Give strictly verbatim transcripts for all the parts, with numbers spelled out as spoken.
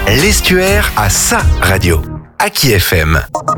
L'Estuaire a sa radio. Aki F M.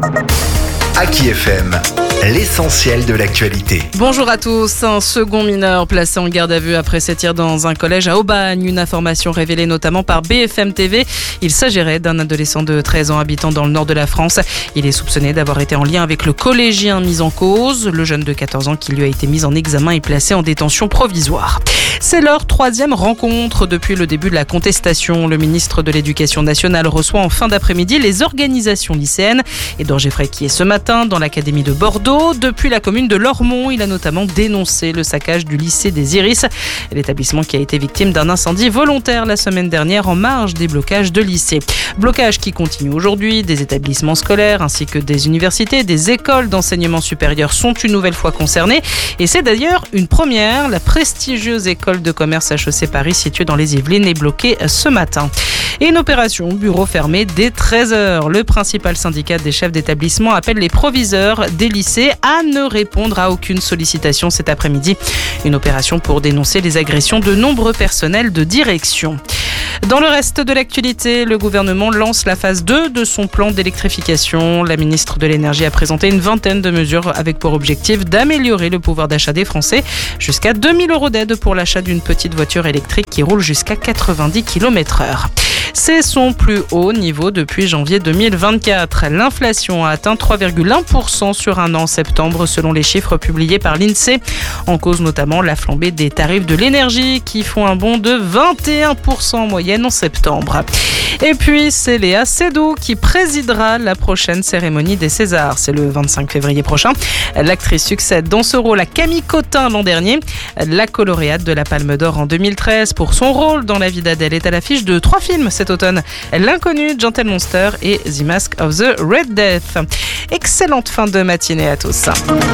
Aki F M, l'essentiel de l'actualité. Bonjour à tous. Un second mineur placé en garde à vue après ses tirs dans un collège à Aubagne. Une information révélée notamment par B F M T V. Il s'agirait d'un adolescent de treize ans habitant dans le nord de la France. Il est soupçonné d'avoir été en lien avec le collégien mis en cause. Le jeune de quatorze ans qui lui a été mis en examen est placé en détention provisoire. C'est leur troisième rencontre depuis le début de la contestation. Le ministre de l'Éducation nationale reçoit en fin d'après-midi les organisations lycéennes. Edouard Geoffrey qui est ce matin dans l'académie de Bordeaux. Depuis la commune de Lormont, il a notamment dénoncé le saccage du lycée des Iris, l'établissement qui a été victime d'un incendie volontaire la semaine dernière en marge des blocages de lycées. Blocage qui continue aujourd'hui. Des établissements scolaires ainsi que des universités, des écoles d'enseignement supérieur sont une nouvelle fois concernées. Et c'est d'ailleurs une première. La prestigieuse école de commerce H E C Paris située dans les Yvelines est bloquée ce matin. Et une opération bureau fermé dès treize heures. Le principal syndicat des chefs d'établissement appelle les proviseurs des lycées à ne répondre à aucune sollicitation cet après-midi. Une opération pour dénoncer les agressions de nombreux personnels de direction. Dans le reste de l'actualité, le gouvernement lance la phase deux de son plan d'électrification. La ministre de l'Énergie a présenté une vingtaine de mesures avec pour objectif d'améliorer le pouvoir d'achat des Français. Jusqu'à deux mille euros d'aide pour l'achat d'une petite voiture électrique qui roule jusqu'à quatre-vingt-dix kilomètres heure. C'est son plus haut niveau depuis janvier deux mille vingt-quatre. L'inflation a atteint trois virgule un pour cent sur un an en septembre selon les chiffres publiés par l'INSEE. En cause notamment la flambée des tarifs de l'énergie qui font un bond de vingt et un pour cent en moyenne en septembre. Et puis c'est Léa Seydoux qui présidera la prochaine cérémonie des Césars. C'est le vingt-cinq février prochain. L'actrice succède dans ce rôle à Camille Cotin l'an dernier. La lauréate de la Palme d'Or en deux mille treize pour son rôle dans La vie d'Adèle est à l'affiche de trois films cet automne. L'inconnu, Gentle Monster et The Mask of the Red Death. Excellente fin de matinée à tous.